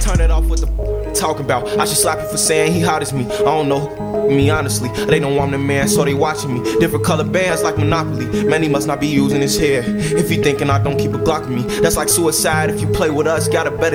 turn it off, what the talking about? I should slap you for saying he hot as me. I don't know me honestly. They know I'm the man, so they watching me. Different color bands like Monopoly. Man, he must not be using his hair. If he thinking I don't keep a Glock with me, that's like suicide. If you play with us, got a better